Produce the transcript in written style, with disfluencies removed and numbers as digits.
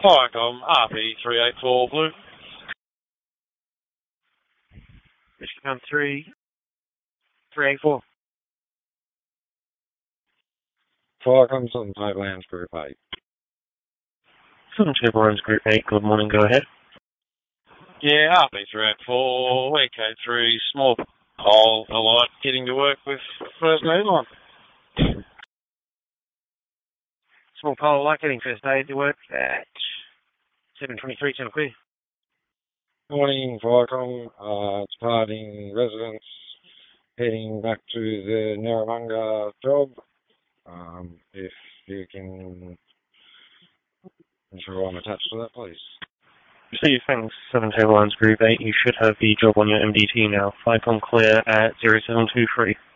Firecom, RP384 Blue. Michigan 384. Firecom, Southern Tablelands Group 8. Southern Tablelands Group 8, good morning, go ahead. Yeah, RP384, AK3, small pole, alight, getting to work with first aid on. Small pole light getting first aid to work at 723 Channel Clear. Morning, Firecom. Departing residents heading back to the Narrabunga job. If you can ensure I'm attached to that, please. Received, thanks, Southern Tablelands Group 8. You should have the job on your MDT now. Firecom clear at 0723.